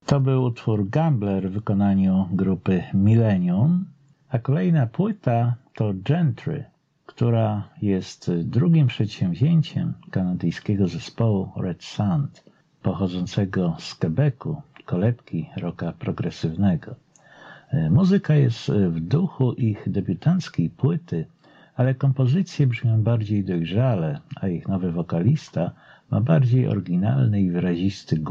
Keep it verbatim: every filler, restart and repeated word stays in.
To był utwór Gambler w wykonaniu grupy Millennium, a kolejna płyta to Gentry, która jest drugim przedsięwzięciem kanadyjskiego zespołu Red Sand, pochodzącego z Quebecu, kolebki rocka progresywnego. Muzyka jest w duchu ich debiutanckiej płyty, ale kompozycje brzmią bardziej dojrzale, a ich nowy wokalista ma bardziej oryginalny i wyrazisty głos.